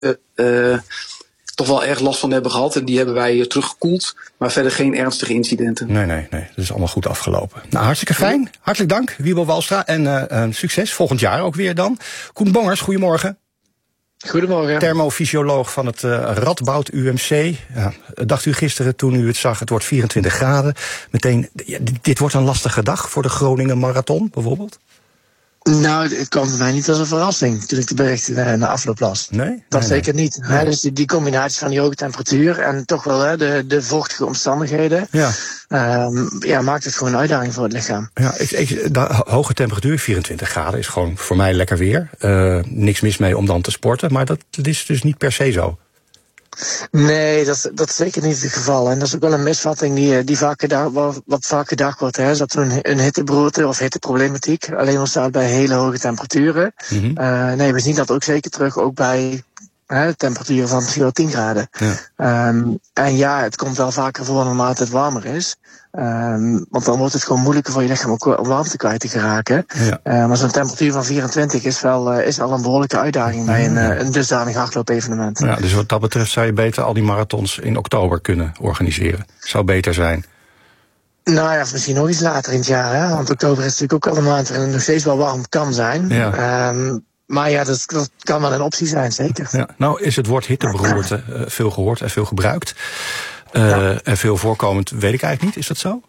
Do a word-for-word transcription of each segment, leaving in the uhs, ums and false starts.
uh, toch wel erg last van hebben gehad. En die hebben wij uh, teruggekoeld. Maar verder geen ernstige incidenten. Nee, nee, nee. Dat is allemaal goed afgelopen. Nou, hartstikke fijn. Hartelijk dank, Wiebo Walstra. En uh, uh, succes. Volgend jaar ook weer dan. Koen Bongers, goedemorgen. Goedemorgen. Thermofysioloog van het uh, Radboud U M C. Ja, dacht u gisteren toen u het zag, het wordt vierentwintig graden. Meteen, ja, dit, dit wordt een lastige dag voor de Groningen Marathon bijvoorbeeld? Nou, het kwam voor mij niet als een verrassing toen ik de berichten uh, na afloop las. Nee? Dat nee, zeker nee. niet. Nee. He, dus die, die combinatie van die hoge temperatuur en toch wel he, de, de vochtige omstandigheden, ja. Um, ja, maakt het gewoon een uitdaging voor het lichaam. Ja, ik, ik, de hoge temperatuur, vierentwintig graden, is gewoon voor mij lekker weer. Uh, niks mis mee om dan te sporten, maar dat, dat is dus niet per se zo. Nee, dat, dat is zeker niet het geval. En dat is ook wel een misvatting die, die vaak gedacht, wat, wat vaak gedacht wordt. Hè, is dat er een, een hittebroerte of hitteproblematiek alleen ontstaat bij hele hoge temperaturen. Mm-hmm. Uh, nee, we zien dat ook zeker terug, ook bij hè, temperaturen van misschien wel tien graden. Ja. Um, en ja, het komt wel vaker voor naarmate het warmer is. Um, want dan wordt het gewoon moeilijker voor je lichaam om warmte kwijt te geraken. Ja. Uh, maar zo'n temperatuur van vierentwintig is wel, uh, is wel een behoorlijke uitdaging bij een, uh, een dusdanig hardloopevenement. Ja, dus wat dat betreft zou je beter al die marathons in oktober kunnen organiseren. Zou beter zijn. Nou ja, misschien nog iets later in het jaar. Hè? Want oktober is natuurlijk ook al een maand waarin het nog steeds wel warm kan zijn. Ja. Um, Maar ja, dat, dat kan wel een optie zijn, zeker. Ja, nou is het woord hitteberoerte uh, veel gehoord en veel gebruikt. Uh, ja. En veel voorkomend, weet ik eigenlijk niet. Is dat zo?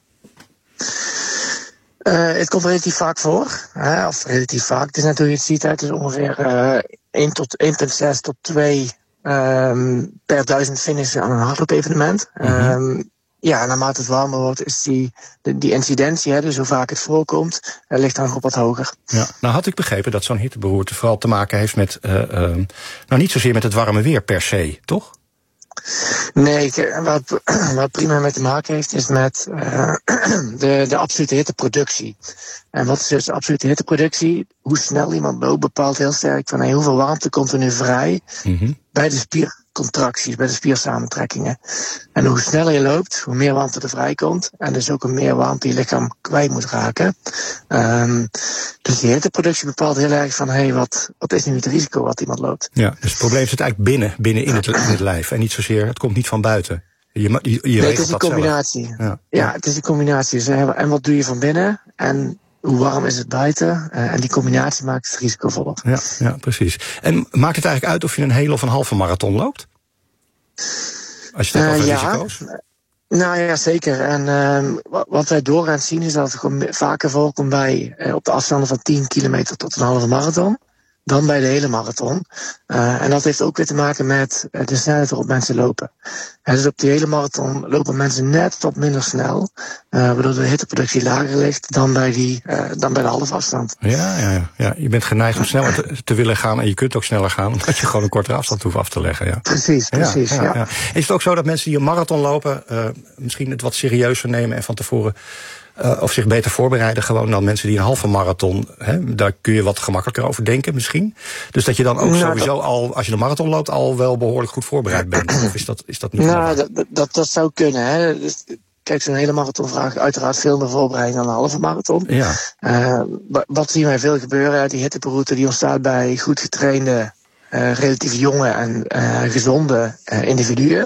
Uh, het komt relatief vaak voor. Hè? Of relatief vaak. Het is net hoe je het ziet. Hè? Het is ongeveer uh, één komma zes tot twee um, per duizend finishen aan een hardloop-evenement. Mm-hmm. Um, Ja, naarmate het warmer wordt, is die, die, die incidentie, hè, dus hoe vaak het voorkomt, uh, ligt dan nog wat hoger. Ja, nou had ik begrepen dat zo'n hitteberoerte vooral te maken heeft met, uh, uh, nou niet zozeer met het warme weer per se, toch? Nee, wat, wat prima mee te maken heeft, is met uh, de, de absolute hitteproductie. En wat is dus de absolute hitteproductie? Hoe snel iemand loopt bepaalt heel sterk van hey, hoeveel warmte komt er nu vrij mm-hmm. bij de spiercontracties, bij de spiersamentrekkingen. En hoe sneller je loopt, hoe meer warmte er vrijkomt. En dus ook hoe meer warmte je lichaam kwijt moet raken. Um, dus die hitteproductie bepaalt heel erg van hey, wat, wat is nu het risico wat iemand loopt. Ja, dus het probleem zit eigenlijk binnen, binnen in het, in het lijf. En niet zozeer, het komt niet van buiten. Je, je, je nee, het is een combinatie. Ja. ja, het is een combinatie. Dus, en wat doe je van binnen? En hoe warm is het buiten? Uh, en die combinatie maakt het risicovol. Ja, ja, precies. En maakt het eigenlijk uit of je een hele of een halve marathon loopt? Als je het hebt over uh, ja. risico's? Nou ja, zeker. En uh, wat wij doorgaans zien is dat het gewoon vaker voorkomt bij uh, op de afstanden van tien kilometer tot een halve marathon dan bij de hele marathon. Uh, en dat heeft ook weer te maken met uh, de snelheid waarop mensen lopen. En dus op die hele marathon lopen mensen net wat minder snel, uh, waardoor de hitteproductie lager ligt dan bij, die, uh, dan bij de halve afstand. Ja, ja, ja, ja, je bent geneigd om sneller te, te willen gaan en je kunt ook sneller gaan, omdat je gewoon een kortere afstand hoeft af te leggen. Ja. Precies, precies. Ja, ja, ja. Ja. Is het ook zo dat mensen die een marathon lopen, uh, misschien het wat serieuzer nemen en van tevoren Uh, of zich beter voorbereiden gewoon dan mensen die een halve marathon, hè, daar kun je wat gemakkelijker over denken misschien. Dus dat je dan ook nou, sowieso dat... al, als je de marathon loopt, al wel behoorlijk goed voorbereid bent. Of is dat, is dat niet? Nou, dat, dat, dat zou kunnen. Hè. Dus, kijk, zo'n hele marathon vraagt uiteraard veel meer voorbereiding dan een halve marathon. Ja. Uh, wat zien wij veel gebeuren? Die hitteberoerte die ontstaat bij goed getrainde, Uh, relatief jonge en uh, gezonde uh, individuen.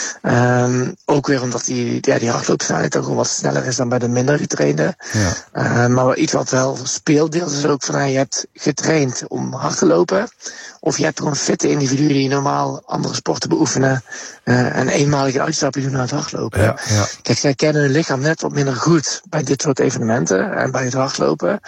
Um, ook weer omdat die, ja, die hardloopsnelheid ook gewoon wat sneller is dan bij de minder getrainde. Ja. Uh, maar iets wat wel speelt deels is ook van uh, je hebt getraind om hard te lopen. Of je hebt gewoon fitte individuen die normaal andere sporten beoefenen. Uh, en eenmalige uitstapje doen naar het hardlopen. Ja, ja. Kijk, zij kennen hun lichaam net wat minder goed bij dit soort evenementen en bij het hardlopen.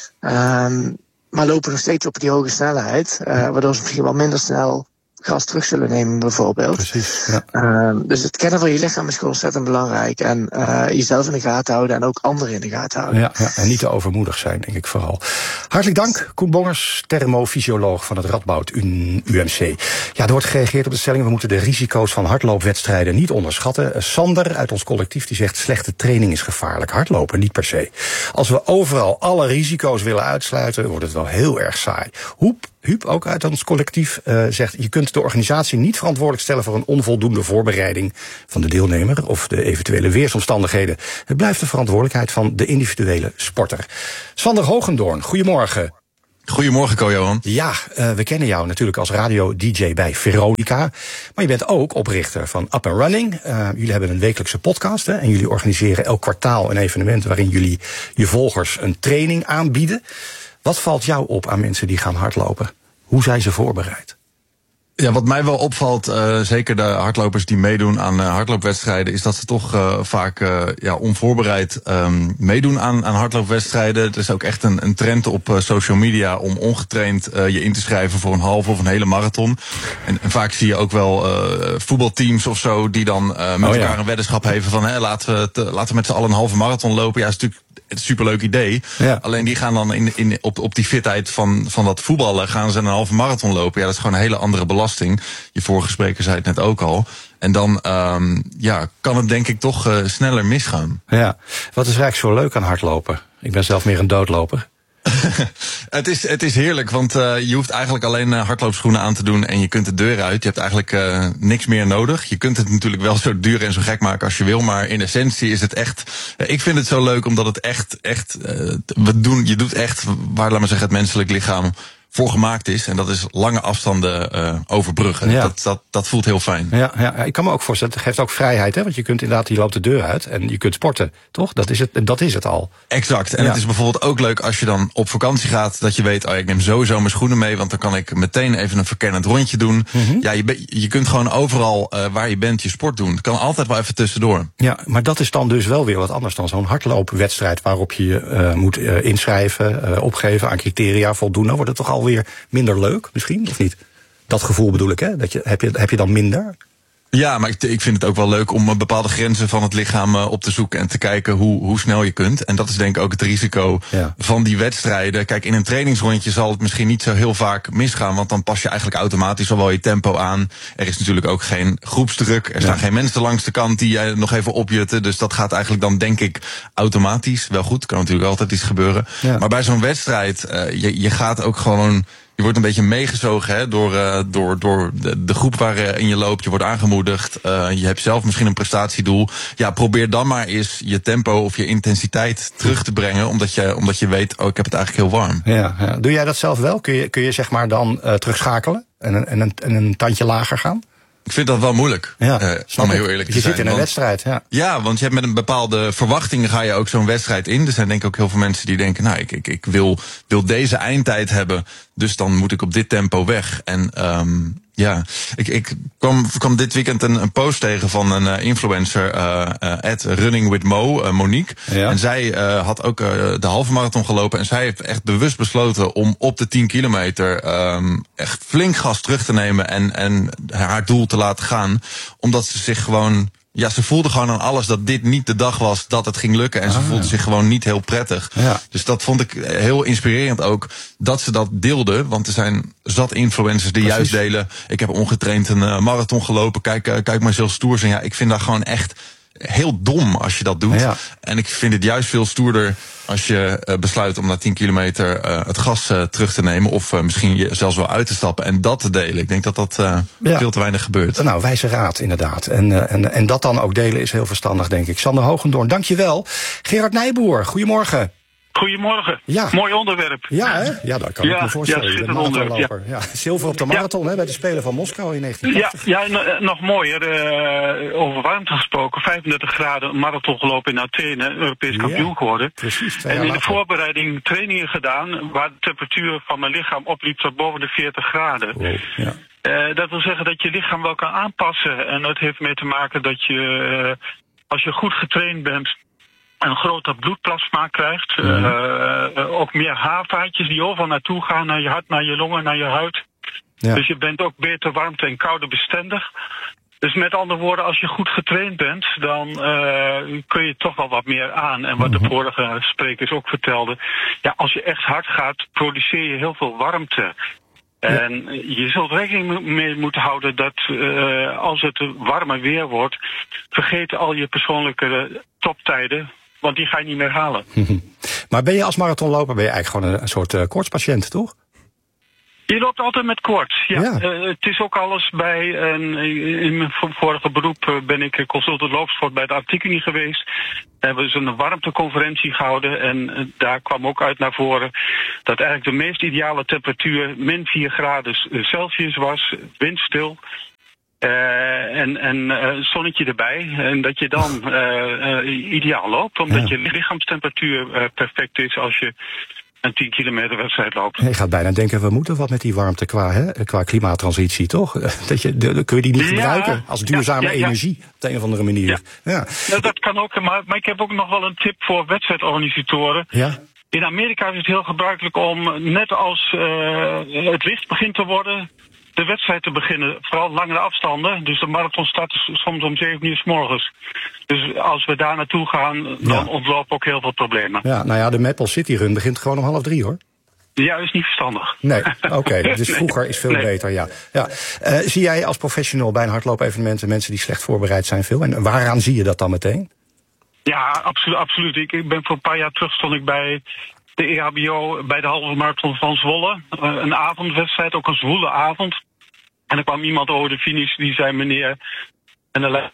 Um, Maar lopen nog steeds op die hoge snelheid, uh, waardoor ze misschien wel minder snel gas terug zullen nemen bijvoorbeeld. Precies, ja. Uh, dus het kennen van je lichaam is gewoon ontzettend belangrijk. En uh, jezelf in de gaten houden en ook anderen in de gaten houden. Ja, ja, en niet te overmoedig zijn, denk ik vooral. Hartelijk dank, Koen Bongers, thermofysioloog van het Radboud U M C. Ja, er wordt gereageerd op de stelling, we moeten de risico's van hardloopwedstrijden niet onderschatten. Sander uit ons collectief die zegt, slechte training is gevaarlijk. Hardlopen niet per se. Als we overal alle risico's willen uitsluiten, wordt het wel heel erg saai. Hoep, Huub, ook uit ons collectief, uh, zegt, je kunt de organisatie niet verantwoordelijk stellen voor een onvoldoende voorbereiding van de deelnemer of de eventuele weersomstandigheden. Het blijft de verantwoordelijkheid van de individuele sporter. Sander Hogendoorn, goedemorgen. Goedemorgen, Ko-Johan. Ja, uh, we kennen jou natuurlijk als radio-D J bij Veronica. Maar je bent ook oprichter van Up and Running. Uh, jullie hebben een wekelijkse podcast. Hè, en jullie organiseren elk kwartaal een evenement waarin jullie je volgers een training aanbieden. Wat valt jou op aan mensen die gaan hardlopen? Hoe zijn ze voorbereid? Ja, wat mij wel opvalt, uh, zeker de hardlopers die meedoen aan uh, hardloopwedstrijden, is dat ze toch uh, vaak uh, ja, onvoorbereid um, meedoen aan, aan hardloopwedstrijden. Het is ook echt een, een trend op uh, social media om ongetraind uh, je in te schrijven voor een halve of een hele marathon. En, en vaak zie je ook wel uh, voetbalteams of zo die dan uh, met oh, elkaar ja. een weddenschap hebben van hé, laten we, te, laten we met z'n allen een halve marathon lopen. Ja, dat is natuurlijk het is een superleuk idee. Ja. Alleen die gaan dan in, in, op, op die fitheid van, van dat voetballen gaan ze een halve marathon lopen. Ja, dat is gewoon een hele andere belasting. Je vorige spreker zei het net ook al. En dan um, ja, kan het denk ik toch uh, sneller misgaan. Ja, wat is eigenlijk zo leuk aan hardlopen? Ik ben zelf meer een doodloper. het, is, het is heerlijk, want uh, je hoeft eigenlijk alleen uh, hardloopschoenen aan te doen en je kunt de deur uit. Je hebt eigenlijk uh, niks meer nodig. Je kunt het natuurlijk wel zo duur en zo gek maken als je wil, maar in essentie is het echt... Uh, ik vind het zo leuk omdat het echt... echt uh, we doen, je doet echt waar, laat maar zeggen, het menselijk lichaam voor gemaakt is. En dat is lange afstanden uh, overbruggen. Ja. Dat, dat, dat voelt heel fijn. Ja, ja, ik kan me ook voorstellen, het geeft ook vrijheid. Hè? Want je kunt inderdaad, je loopt de deur uit en je kunt sporten, toch? Dat is het, dat is het al. Exact. En ja. Het is bijvoorbeeld ook leuk als je dan op vakantie gaat, dat je weet, oh, ik neem sowieso mijn schoenen mee, want dan kan ik meteen even een verkennend rondje doen. Mm-hmm. Ja, je, je kunt gewoon overal uh, waar je bent je sport doen. Het kan altijd wel even tussendoor. Ja, maar dat is dan dus wel weer wat anders dan zo'n hardloopwedstrijd waarop je je uh, moet uh, inschrijven, uh, opgeven aan criteria voldoen. Dan wordt het toch alweer minder leuk, misschien, of niet? Dat gevoel bedoel ik, hè? Dat je, heb, je, heb je dan minder? Ja, maar ik, ik vind het ook wel leuk om bepaalde grenzen van het lichaam uh, op te zoeken en te kijken hoe, hoe snel je kunt. En dat is denk ik ook het risico ja. van die wedstrijden. Kijk, in een trainingsrondje zal het misschien niet zo heel vaak misgaan, want dan pas je eigenlijk automatisch al wel je tempo aan. Er is natuurlijk ook geen groepsdruk. Er staan ja. geen mensen langs de kant die jij nog even opjutten. Dus dat gaat eigenlijk dan denk ik automatisch. Wel goed, kan natuurlijk altijd iets gebeuren. Ja. Maar bij zo'n wedstrijd, uh, je, je gaat ook gewoon... Je wordt een beetje meegezogen hè, door, uh, door, door de, de groep waarin je loopt. Je wordt aangemoedigd. Uh, je hebt zelf misschien een prestatiedoel. Ja, probeer dan maar eens je tempo of je intensiteit terug te brengen. Omdat je, omdat je weet, oh, ik heb het eigenlijk heel warm. Ja, ja. Doe jij dat zelf wel? Kun je, kun je zeg maar dan uh, terugschakelen en, en, en, en een tandje lager gaan? Ik vind dat wel moeilijk. Ja, uh, om heel eerlijk te je zijn. zit in een want, wedstrijd, ja. Ja, want je hebt met een bepaalde verwachting ga je ook zo'n wedstrijd in. Er zijn denk ik ook heel veel mensen die denken, nou, ik, ik, ik wil, wil deze eindtijd hebben, dus dan moet ik op dit tempo weg. En um, ja, ik, ik kwam, kwam dit weekend een, een post tegen van een uh, influencer, uh, uh, at Running with Mo, uh, Monique. Ja. En zij uh, had ook uh, de halve marathon gelopen. En zij heeft echt bewust besloten om op de tien kilometer um, echt flink gas terug te nemen en, en haar doel te laten gaan. Omdat ze zich gewoon... Ja, ze voelde gewoon aan alles dat dit niet de dag was dat het ging lukken. En ze ah, voelde ja. zich gewoon niet heel prettig. Ja. Dus dat vond ik heel inspirerend ook, dat ze dat deelde. Want er zijn zat influencers die Precies. juist delen, ik heb ongetraind een uh, marathon gelopen, kijk, uh, kijk maar zelfs stoer zijn. Ja, ik vind dat gewoon echt heel dom als je dat doet. Ja. En ik vind het juist veel stoerder als je uh, besluit om na tien kilometer uh, het gas uh, terug te nemen. Of uh, misschien je zelfs wel uit te stappen en dat te delen. Ik denk dat dat uh, ja. veel te weinig gebeurt. Nou, wijze raad inderdaad. En, uh, en, en dat dan ook delen is heel verstandig, denk ik. Sander Hoogendoorn, dank je wel. Gerard Nijboer, goedemorgen. Goedemorgen. Ja. Mooi onderwerp. Ja, hè? Ja, dat kan ja, ik me voorstellen. Ja, een onderwerp. Ja. Ja, zilver op de marathon, ja. hè, bij de Spelen van Moskou in negentien tachtig. Ja, ja, nog mooier. Uh, over warmte gesproken. vijfendertig graden, marathon gelopen in Athene. Europees kampioen ja, geworden. Precies. En in de voorbereiding trainingen gedaan waar de temperatuur van mijn lichaam opliep tot boven de veertig graden. Wow. Ja. Uh, dat wil zeggen dat je lichaam wel kan aanpassen. En dat heeft mee te maken dat je, uh, als je goed getraind bent, een groter bloedplasma krijgt. Mm. Uh, uh, ook meer haarvaatjes die overal naartoe gaan, naar je hart, naar je longen, naar je huid. Ja. Dus je bent ook beter warmte- en koude bestendig. Dus met andere woorden, als je goed getraind bent, dan uh, kun je toch wel wat meer aan. En wat mm-hmm. de vorige sprekers ook vertelden, ja, als je echt hard gaat, produceer je heel veel warmte. En je zult rekening mee moeten houden dat uh, als het warmer weer wordt, vergeet al je persoonlijke toptijden, want die ga je niet meer halen. Maar ben je als marathonloper ben je eigenlijk gewoon een, een soort uh, koortspatiënt, toch? Je loopt altijd met koorts, ja. ja. Uh, het is ook alles bij, uh, in mijn vorige beroep uh, ben ik consultant loopsport bij de Artikini geweest. Daar hebben ze een warmteconferentie gehouden en uh, daar kwam ook uit naar voren dat eigenlijk de meest ideale temperatuur min vier graden Celsius was, windstil. Uh, en en uh, zonnetje erbij. En dat je dan uh, uh, ideaal loopt, omdat ja. je lichaamstemperatuur uh, perfect is als je een tien kilometer wedstrijd loopt. Je gaat bijna denken, we moeten wat met die warmte qua, hè, qua klimaattransitie, toch? Dat je, de, kun je die niet ja, gebruiken als duurzame ja, ja, ja. energie op de een of andere manier? Ja. Ja. Nou, dat kan ook, maar, maar ik heb ook nog wel een tip voor wedstrijdorganisatoren. Ja. In Amerika is het heel gebruikelijk om, net als uh, het licht begint te worden, de wedstrijd te beginnen, vooral langere afstanden. Dus de marathon start soms om zeven uur 's morgens. Dus als we daar naartoe gaan, dan ja. ontlopen ook heel veel problemen. Ja, nou ja, de Maple City Run begint gewoon om half drie, hoor. Ja, is niet verstandig. Nee, oké. Okay. Dus nee. vroeger is veel nee. beter, ja. ja. Uh, zie jij als professional bij een hardloopevenement mensen die slecht voorbereid zijn veel? En waaraan zie je dat dan meteen? Ja, absoluut. absoluut. Ik, ik ben voor een paar jaar terug stond ik bij de E H B O bij de halve marathon van Zwolle. Uh, een avondwedstrijd, ook een zwoele avond. En er kwam iemand over de finish die zei, meneer... En de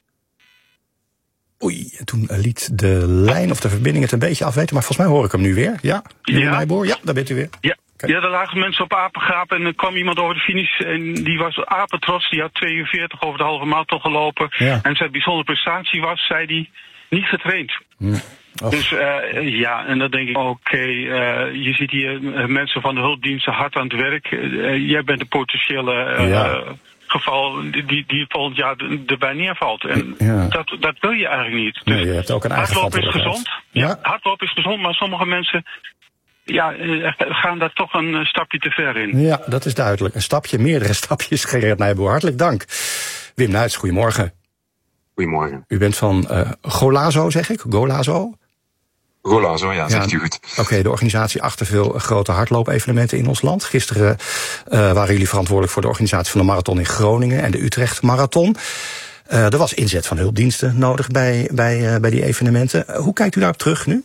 Oei, en toen liet de lijn of de verbinding het een beetje afweten. Maar volgens mij hoor ik hem nu weer. Ja, meneer ja. Meijboer, ja, daar bent u weer. Ja. Okay. Ja, er lagen mensen op apengapen en er kwam iemand over de finish en die was apetrots. Die had tweeënveertig over de halve marathon gelopen. Ja. En zijn bijzondere prestatie was, zei die, niet getraind. Hm. Dus uh, ja, en dan denk ik, oké, okay, uh, je ziet hier uh, mensen van de hulpdiensten hard aan het werk. Uh, jij bent de potentiële uh, ja. geval die, die volgend jaar erbij neervalt. En ja. dat, dat wil je eigenlijk niet. Dus nee, je hebt ook een eigen hardlopen is gezond. Ja. Ja, hardlopen is gezond, maar sommige mensen ja, gaan daar toch een stapje te ver in. Ja, dat is duidelijk. Een stapje, meerdere stapjes, Gerard Nijboer. Hartelijk dank. Wim Nuits, goedemorgen. Goedemorgen. U bent van uh, Golazo, zeg ik? Golazo? Golazo, ja, zegt ja, u goed. Oké, okay, de organisatie achter veel grote hardloopevenementen in ons land. Gisteren uh, waren jullie verantwoordelijk voor de organisatie van de marathon in Groningen en de Utrecht Marathon. Uh, er was inzet van hulpdiensten nodig bij, bij, uh, bij die evenementen. Uh, hoe kijkt u daarop terug nu?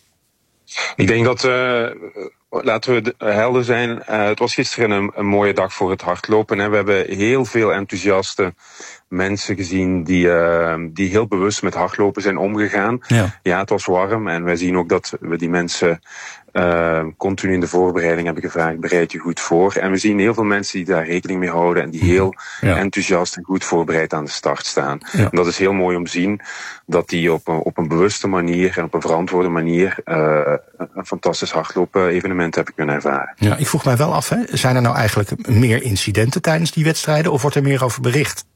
Ik denk dat, uh, laten we helder zijn, uh, het was gisteren een, een mooie dag voor het hardlopen. Hè. We hebben heel veel enthousiaste mensen gezien die, uh, die heel bewust met hardlopen zijn omgegaan. Ja. ja, het was warm en wij zien ook dat we die mensen uh, continu in de voorbereiding hebben gevraagd, bereid je goed voor. En we zien heel veel mensen die daar rekening mee houden en die heel ja. enthousiast en goed voorbereid aan de start staan. Ja. En dat is heel mooi om te zien dat die op een, op een bewuste manier en op een verantwoorde manier uh, een fantastisch hardlopen evenement hebben kunnen ervaren. Ja, ik vroeg mij wel af, hè, zijn er nou eigenlijk meer incidenten tijdens die wedstrijden of wordt er meer over bericht?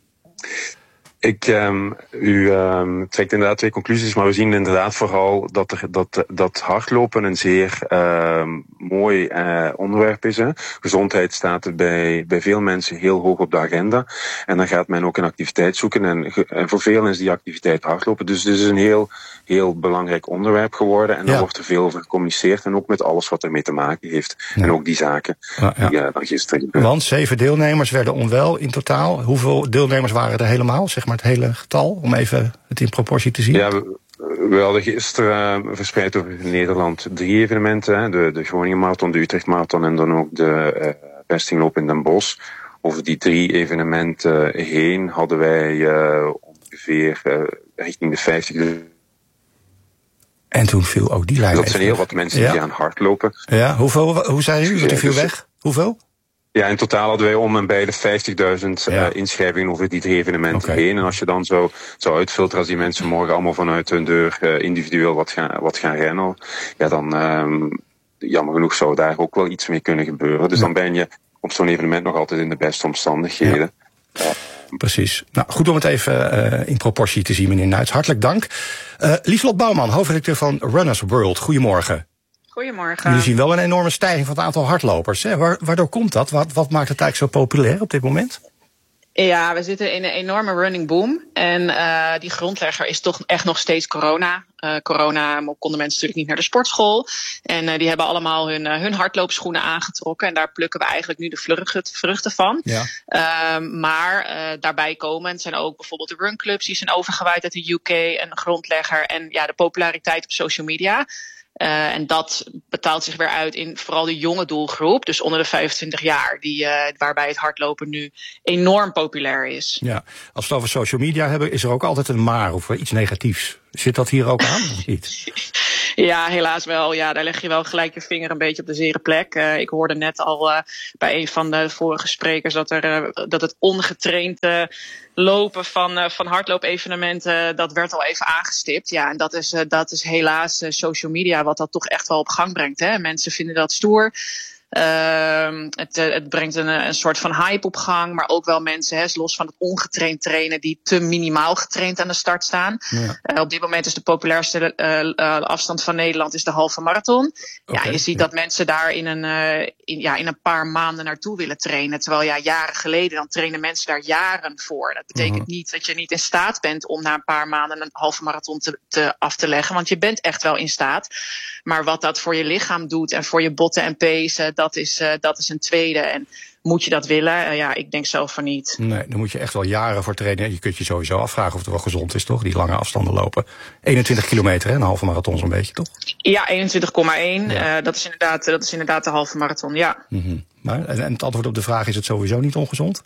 Ik, um, u um, trekt inderdaad twee conclusies, maar we zien inderdaad vooral dat, er, dat, dat hardlopen een zeer uh, mooi uh, onderwerp is. Hè. Gezondheid staat bij, bij veel mensen heel hoog op de agenda. En dan gaat men ook een activiteit zoeken. En, en voor velen is die activiteit hardlopen. Dus het is een heel, heel belangrijk onderwerp geworden. En ja. daar wordt er veel over gecommuniceerd. En ook met alles wat ermee te maken heeft. Ja. En ook die zaken ja, ja. die uh, dan gisteren gebeurden. Want zeven deelnemers werden onwel in totaal. Hoeveel deelnemers waren er helemaal? Zeg maar het hele getal, om even het in proportie te zien. Ja, we, we hadden gisteren uh, verspreid over Nederland drie evenementen. Hè, de, de Groningen Marathon, de Utrecht Marathon en dan ook de uh, vestingloop in Den Bosch. Over die drie evenementen heen hadden wij uh, ongeveer uh, richting de vijftig. En toen viel ook die lijn. Dat zijn heel wat mensen ja. die gaan hardlopen. Ja, hoeveel, hoe zei u? Die viel weg? Hoeveel? Ja, in totaal hadden wij om en bij de vijftigduizend ja. uh, inschrijvingen over die drie evenementen okay. heen. En als je dan zo zou uitfilteren, als die mensen morgen allemaal vanuit hun deur uh, individueel wat gaan, wat gaan rennen, ja, dan um, jammer genoeg zou daar ook wel iets mee kunnen gebeuren. Dus ja. dan ben je op zo'n evenement nog altijd in de beste omstandigheden. Ja. Uh, Precies. Nou, goed om het even uh, in proportie te zien, meneer Nuits. Hartelijk dank. Uh, Lieselot Bouwman, hoofdredacteur van Runners World. Goedemorgen. Goedemorgen. Jullie zien wel een enorme stijging van het aantal hardlopers. Hè? Waardoor komt dat? Wat, wat maakt het eigenlijk zo populair op dit moment? Ja, we zitten in een enorme running boom. En uh, die grondlegger is toch echt nog steeds corona. Uh, corona konden mensen natuurlijk niet naar de sportschool. En uh, die hebben allemaal hun, uh, hun hardloopschoenen aangetrokken. En daar plukken we eigenlijk nu de vruchten van. Ja. Uh, maar uh, daarbij komen zijn ook bijvoorbeeld de runclubs. Die zijn overgewaaid uit de U K. En de grondlegger. En ja, de populariteit op social media. Uh, en dat betaalt zich weer uit in vooral de jonge doelgroep, dus onder de vijfentwintig jaar, die, uh, waarbij het hardlopen nu enorm populair is. Ja, als we het over social media hebben, is er ook altijd een maar of iets negatiefs. Zit dat hier ook aan of niet? Ja, helaas wel. Ja, daar leg je wel gelijk je vinger een beetje op de zere plek. Uh, ik hoorde net al uh, bij een van de vorige sprekers dat, er, uh, dat het ongetraind uh, lopen van, uh, van hardloopevenementen, dat werd al even aangestipt. Ja, en dat is, uh, dat is helaas uh, social media wat dat toch echt wel op gang brengt. Hè? Mensen vinden dat stoer. Uh, het, het brengt een, een soort van hype op gang, maar ook wel mensen, hè, los van het ongetraind trainen, die te minimaal getraind aan de start staan. Ja. Uh, op dit moment is de populairste uh, uh, afstand van Nederland is de halve marathon. Okay, ja, je ziet ja. dat mensen daar in een, uh, in, ja, in een paar maanden naartoe willen trainen. Terwijl ja, jaren geleden dan trainen mensen daar jaren voor. Dat betekent uh-huh. niet dat je niet in staat bent om na een paar maanden een halve marathon te, te af te leggen. Want je bent echt wel in staat. Maar wat dat voor je lichaam doet en voor je botten en pezen, dat is, uh, dat is een tweede. En moet je dat willen? Uh, ja, ik denk zelf van niet. Nee, dan moet je echt wel jaren voor trainen. Je kunt je sowieso afvragen of het wel gezond is, toch? Die lange afstanden lopen. eenentwintig kilometer, hè? Een halve marathon zo'n beetje, toch? Ja, eenentwintig komma één. Ja. Uh, dat, is inderdaad, dat is inderdaad de halve marathon, ja. Mm-hmm. Maar, en het antwoord op de vraag, is het sowieso niet ongezond?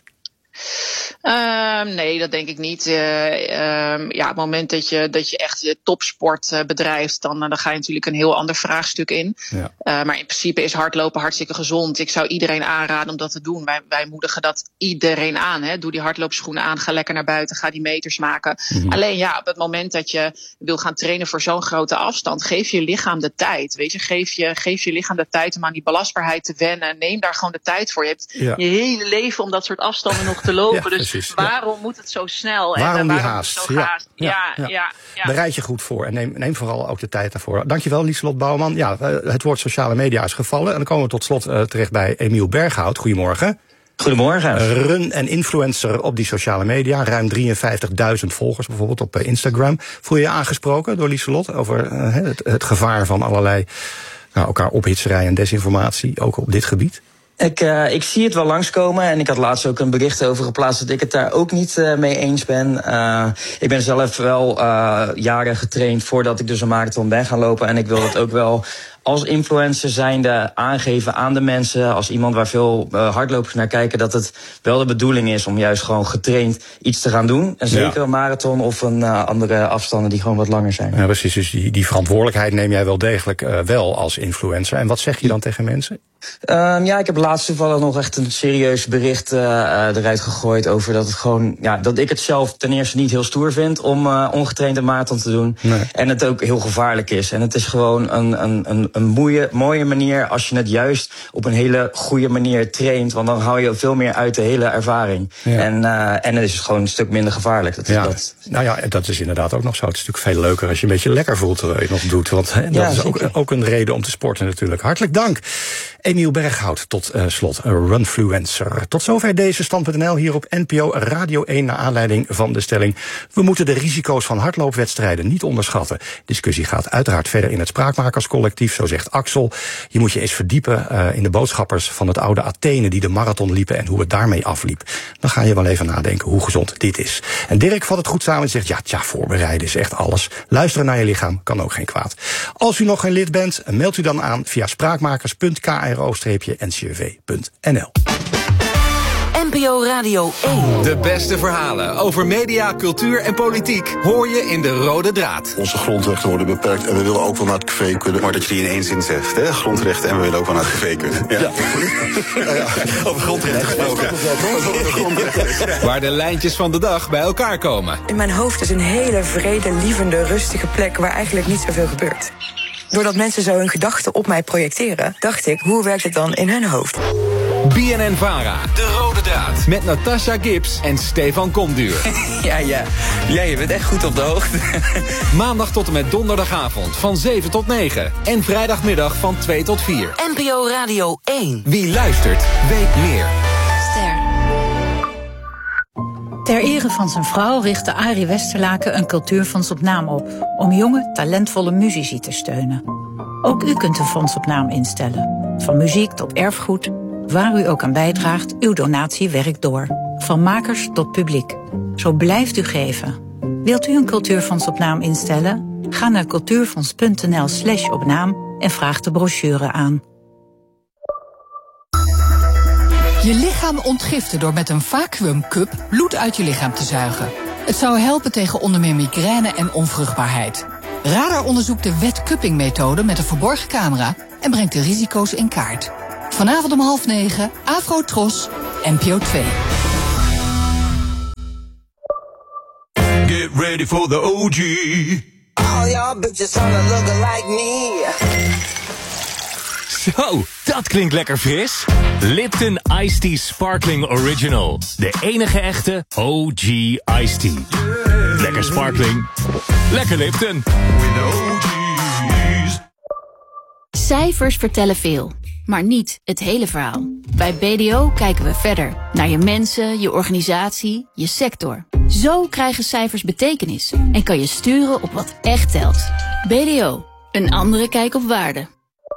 Uh, nee, dat denk ik niet. Uh, uh, ja, op het moment dat je, dat je echt je topsport uh, bedrijft, dan, uh, dan ga je natuurlijk een heel ander vraagstuk in. Ja. Uh, maar in principe is hardlopen hartstikke gezond. Ik zou iedereen aanraden om dat te doen. Wij, wij moedigen dat iedereen aan. Hè. Doe die hardloopschoenen aan, ga lekker naar buiten, ga die meters maken. Mm-hmm. Alleen ja, op het moment dat je wil gaan trainen voor zo'n grote afstand, geef je lichaam de tijd. Weet je, geef je, geef je lichaam de tijd om aan die belastbaarheid te wennen. Neem daar gewoon de tijd voor. Je hebt ja. je hele leven om dat soort afstanden nog te lopen. Ja, dus precies, waarom ja. moet het zo snel? Waarom en die waarom haast? Zo ja, haast? Ja, ja, ja. ja, ja. Bereid je goed voor en neem, neem vooral ook de tijd daarvoor. Dankjewel, Lieselot Bouwman. Ja, het woord sociale media is gevallen. En dan komen we tot slot uh, terecht bij Emiel Berghout. Goedemorgen. Goedemorgen. Run- en influencer op die sociale media. Ruim drieënvijftigduizend volgers bijvoorbeeld op Instagram. Voel je je aangesproken door Lieselot over uh, het, het gevaar van allerlei nou, elkaar ophitserij en desinformatie, ook op dit gebied? Ik, uh, ik zie het wel langskomen en ik had laatst ook een bericht over geplaatst dat ik het daar ook niet uh, mee eens ben. Uh, ik ben zelf wel uh, jaren getraind voordat ik dus een marathon ben gaan lopen en ik wil het ook wel als influencer zijnde aangeven aan de mensen, als iemand waar veel uh, hardlopers naar kijken, dat het wel de bedoeling is om juist gewoon getraind iets te gaan doen. En zeker ja. een marathon of een uh, andere afstanden die gewoon wat langer zijn. Ja, precies. Dus die, die verantwoordelijkheid neem jij wel degelijk uh, wel als influencer. En wat zeg je dan tegen mensen? Um, ja, ik heb laatst toevallig nog echt een serieus bericht uh, eruit gegooid over dat het gewoon, ja, dat ik het zelf ten eerste niet heel stoer vind om uh, ongetraind een marathon te doen. Nee. En het ook heel gevaarlijk is. En het is gewoon een, een, een, een mooie, mooie manier als je het juist op een hele goede manier traint. Want dan hou je veel meer uit de hele ervaring. Ja. En, uh, en het is gewoon een stuk minder gevaarlijk. Dat, ja. dat... Nou ja, dat is inderdaad ook nog zo. Het is natuurlijk veel leuker als je een beetje lekker voelt terwijl je het nog doet. Want hè, dat ja, is ook, ook een reden om te sporten natuurlijk. Hartelijk dank. Emiel Berghout, tot uh, slot, een runfluencer. Tot zover deze stand punt n l hier op N P O Radio één... naar aanleiding van de stelling: we moeten de risico's van hardloopwedstrijden niet onderschatten. Discussie gaat uiteraard verder in het Spraakmakerscollectief, zo zegt Axel. Je moet je eens verdiepen uh, in de boodschappers van het oude Athene die de marathon liepen en hoe het daarmee afliep. Dan ga je wel even nadenken hoe gezond dit is. En Dirk vat het goed samen en zegt: ja, tja, voorbereiden is echt alles. Luisteren naar je lichaam kan ook geen kwaad. Als u nog geen lid bent, meld u dan aan via spraakmakers punt k r o N C R V punt n l. N P O Radio één. De beste verhalen over media, cultuur en politiek hoor je in De Rode Draad. Onze grondrechten worden beperkt en we willen ook wel naar het café kunnen. Maar dat je die in één zin zegt, hè? Grondrechten en we willen ook wel naar het café kunnen. Ja, ja. ja, ja. Over grondrechten gesproken. Waar de lijntjes van de dag bij elkaar komen. In mijn hoofd is een hele vrede, lievende, rustige plek waar eigenlijk niet zoveel gebeurt. Doordat mensen zo hun gedachten op mij projecteren, dacht ik, hoe werkt het dan in hun hoofd? B N N-Vara, De Rode Draad. Met Natasha Gibbs en Stefan Komduur. ja, ja. Ja, je bent echt goed op de hoogte. Maandag tot en met donderdagavond van zeven tot negen. En vrijdagmiddag van twee tot vier. N P O Radio één. Wie luistert, weet meer. Ster. Ter ere van zijn vrouw richtte Arie Westerlaken een cultuurfonds op naam op, om jonge, talentvolle muzici te steunen. Ook u kunt een fonds op naam instellen. Van muziek tot erfgoed, waar u ook aan bijdraagt, uw donatie werkt door. Van makers tot publiek. Zo blijft u geven. Wilt u een cultuurfonds op naam instellen? Ga naar cultuurfonds.nl slash op naam en vraag de brochure aan. Je lichaam ontgiften door met een vacuümcup bloed uit je lichaam te zuigen. Het zou helpen tegen onder meer migraine en onvruchtbaarheid. Radar onderzoekt de wet-cupping-methode met een verborgen camera en brengt de risico's in kaart. Vanavond om half negen, Afro-Tros, N P O twee. Get ready for the O G. All y'all bitches wanna look like me. Zo, dat klinkt lekker fris. Lipton Iced Tea Sparkling Original. De enige echte O G Iced Tea. Yeah. Lekker sparkling. Lekker Lipton. With O G's. Cijfers vertellen veel, maar niet het hele verhaal. Bij B D O kijken we verder. Naar je mensen, je organisatie, je sector. Zo krijgen cijfers betekenis. En kan je sturen op wat echt telt. B D O. Een andere kijk op waarde.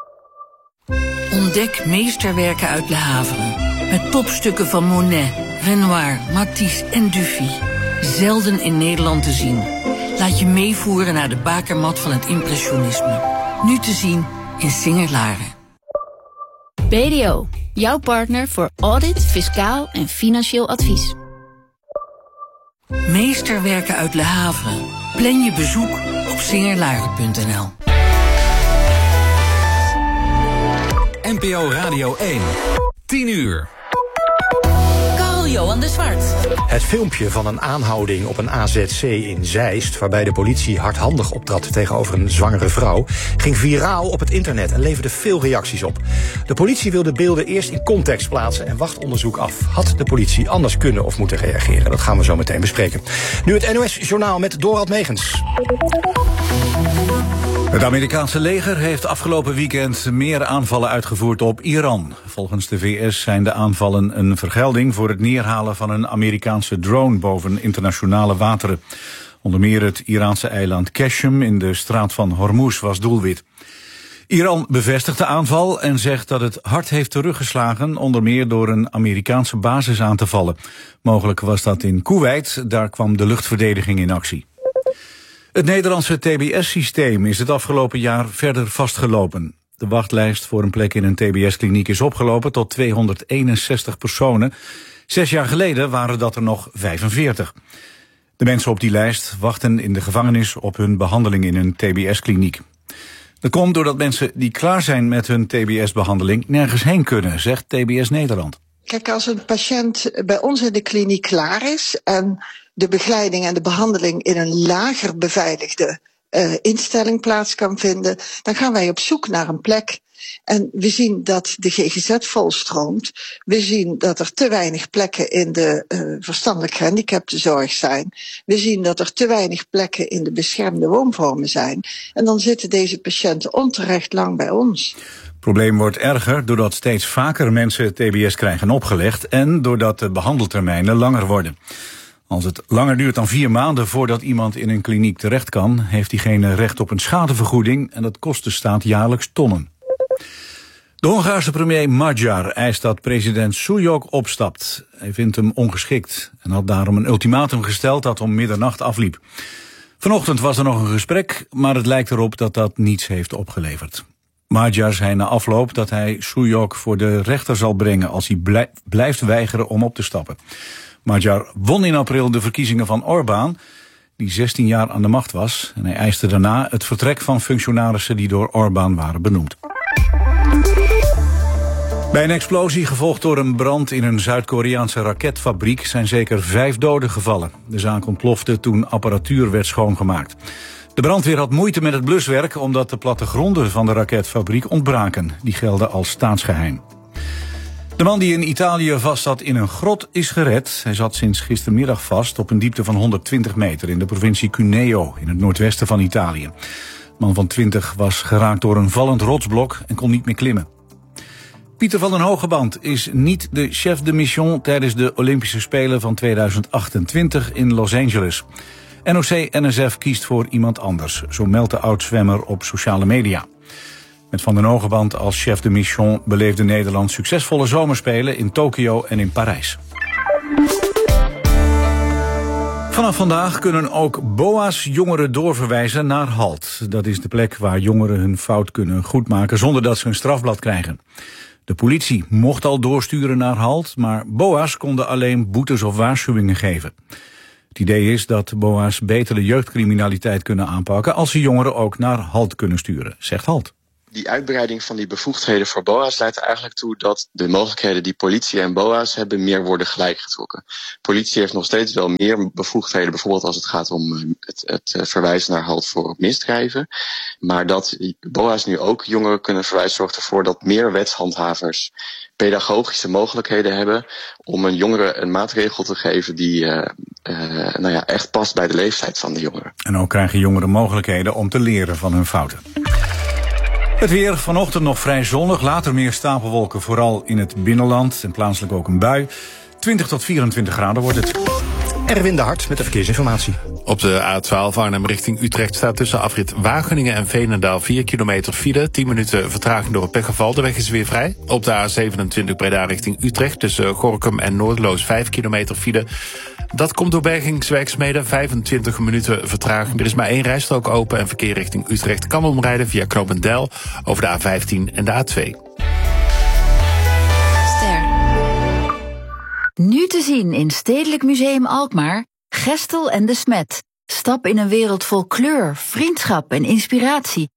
Ontdek meesterwerken uit Le Havre. Met topstukken van Monet, Renoir, Matisse en Dufy. Zelden in Nederland te zien. Laat je meevoeren naar de bakermat van het impressionisme. Nu te zien in Singer-Laren. B D O, jouw partner voor audit, fiscaal en financieel advies. Meesterwerken uit Le Havre. Plan je bezoek op singerlaren punt n l. N P O Radio één. tien uur. Carl-Johan de Zwart. Het filmpje van een aanhouding op een A Z C in Zeist, waarbij de politie hardhandig optrad tegenover een zwangere vrouw, ging viraal op het internet en leverde veel reacties op. De politie wil de beelden eerst in context plaatsen en wacht onderzoek af. Had de politie anders kunnen of moeten reageren? Dat gaan we zo meteen bespreken. Nu het N O S-journaal met Dorald Megens. Het Amerikaanse leger heeft afgelopen weekend meer aanvallen uitgevoerd op Iran. Volgens de V S zijn de aanvallen een vergelding voor het neerhalen van een Amerikaanse drone boven internationale wateren. Onder meer het Iraanse eiland Qashem in de straat van Hormuz was doelwit. Iran bevestigt de aanval en zegt dat het hard heeft teruggeslagen, onder meer door een Amerikaanse basis aan te vallen. Mogelijk was dat in Koeweit, daar kwam de luchtverdediging in actie. Het Nederlandse T B S-systeem is het afgelopen jaar verder vastgelopen. De wachtlijst voor een plek in een T B S-kliniek is opgelopen tot tweehonderdeenenzestig personen. Zes jaar geleden waren dat er nog vijfenveertig. De mensen op die lijst wachten in de gevangenis op hun behandeling in een T B S-kliniek. Dat komt doordat mensen die klaar zijn met hun T B S-behandeling nergens heen kunnen, zegt T B S Nederland. Kijk, als een patiënt bij ons in de kliniek klaar is en de begeleiding en de behandeling in een lager beveiligde uh, instelling plaats kan vinden, dan gaan wij op zoek naar een plek. En we zien dat de G G Z volstroomt. We zien dat er te weinig plekken in de uh, verstandelijk gehandicaptenzorg zijn. We zien dat er te weinig plekken in de beschermde woonvormen zijn. En dan zitten deze patiënten onterecht lang bij ons. Het probleem wordt erger doordat steeds vaker mensen T B S krijgen opgelegd en doordat de behandeltermijnen langer worden. Als het langer duurt dan vier maanden voordat iemand in een kliniek terecht kan, heeft diegene recht op een schadevergoeding en dat kost de staat jaarlijks tonnen. De Hongaarse premier Magyar eist dat president Súlyog opstapt. Hij vindt hem ongeschikt en had daarom een ultimatum gesteld dat om middernacht afliep. Vanochtend was er nog een gesprek, maar het lijkt erop dat dat niets heeft opgeleverd. Magyar zei na afloop dat hij Súlyog voor de rechter zal brengen als hij blij- blijft weigeren om op te stappen. Magyar won in april de verkiezingen van Orbán, die zestien jaar aan de macht was. En hij eiste daarna het vertrek van functionarissen die door Orbán waren benoemd. Bij een explosie gevolgd door een brand in een Zuid-Koreaanse raketfabriek zijn zeker vijf doden gevallen. De zaak ontplofte toen apparatuur werd schoongemaakt. De brandweer had moeite met het bluswerk omdat de plattegronden van de raketfabriek ontbraken. Die gelden als staatsgeheim. De man die in Italië vast zat in een grot is gered. Hij zat sinds gistermiddag vast op een diepte van honderdtwintig meter in de provincie Cuneo in het noordwesten van Italië. De man van twintig was geraakt door een vallend rotsblok en kon niet meer klimmen. Pieter van den Hogeband is niet de chef de mission tijdens de Olympische Spelen van tweeduizend achtentwintig in Los Angeles. N O C N S F kiest voor iemand anders, zo meldt de oud-zwemmer op sociale media. Met Van den Hogeband als chef de mission beleefde Nederland succesvolle zomerspelen in Tokio en in Parijs. Vanaf vandaag kunnen ook B O A's jongeren doorverwijzen naar HALT. Dat is de plek waar jongeren hun fout kunnen goedmaken zonder dat ze een strafblad krijgen. De politie mocht al doorsturen naar HALT, maar B O A's konden alleen boetes of waarschuwingen geven. Het idee is dat B O A's beter de jeugdcriminaliteit kunnen aanpakken als ze jongeren ook naar HALT kunnen sturen, zegt HALT. Die uitbreiding van die bevoegdheden voor B O A's leidt er eigenlijk toe dat de mogelijkheden die politie en B O A's hebben meer worden gelijkgetrokken. Politie heeft nog steeds wel meer bevoegdheden, bijvoorbeeld als het gaat om het, het verwijzen naar HALT voor misdrijven. Maar dat B O A's nu ook jongeren kunnen verwijzen zorgt ervoor dat meer wetshandhavers pedagogische mogelijkheden hebben om een jongere een maatregel te geven die uh, uh, nou ja, echt past bij de leeftijd van de jongeren. En ook krijgen jongeren mogelijkheden om te leren van hun fouten. Het weer, vanochtend nog vrij zonnig, later meer stapelwolken, vooral in het binnenland en plaatselijk ook een bui. twintig tot vierentwintig graden wordt het. Erwin de Hart met de verkeersinformatie. Op de A twaalf Arnhem richting Utrecht staat tussen afrit Wageningen en Veenendaal vier kilometer file. tien minuten vertraging door het pechgeval. De weg is weer vrij. Op de A zevenentwintig Breda richting Utrecht tussen Gorinchem en Noorderloos vijf kilometer file. Dat komt door bergingswerkzaamheden, vijfentwintig minuten vertraging. Er is maar één rijstrook open en verkeer richting Utrecht kan omrijden via Knopendijl over de A vijftien en de A twee. Ster. Nu te zien in Stedelijk Museum Alkmaar, Gestel en de Smet. Stap in een wereld vol kleur, vriendschap en inspiratie